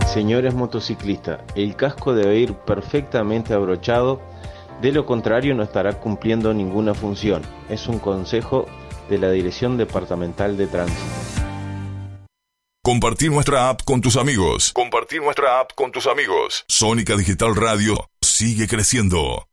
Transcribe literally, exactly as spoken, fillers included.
Señores motociclistas, el casco debe ir perfectamente abrochado, de lo contrario no estará cumpliendo ninguna función. Es un consejo de la Dirección Departamental de Tránsito. Compartir nuestra app con tus amigos. Compartir nuestra app con tus amigos. Sónica Digital Radio sigue creciendo.